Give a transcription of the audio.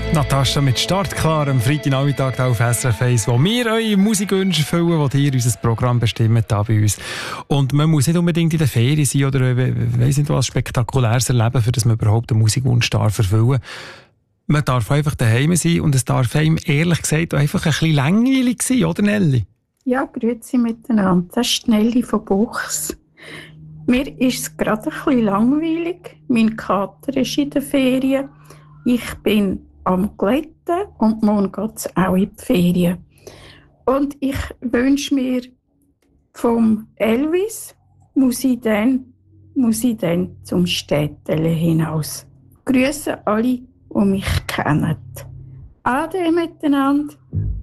Natascha mit Startklar am Freitagnachmittag auf SRF 1, wo wir eure Musikwünsche erfüllen, wo ihr unser Programm bestimmt hier bei uns. Und man muss nicht unbedingt in der Ferien sein oder weiss nicht was Spektakuläres erleben, für das man überhaupt einen Musikwunsch erfüllen. Man darf einfach daheim sein und es darf einem ehrlich gesagt einfach ein bisschen langweilig sein, oder Nelly? Ja, grüezi miteinander. Das ist Nelly von Buchs. Mir ist es gerade ein bisschen langweilig. Mein Kater ist in der Ferien. Ich bin am Glätten und morgen geht es auch in die Ferien. Und ich wünsche mir vom Elvis, muss ich dann zum Städtele hinaus. Grüße alle, die mich kennen. Ade miteinander.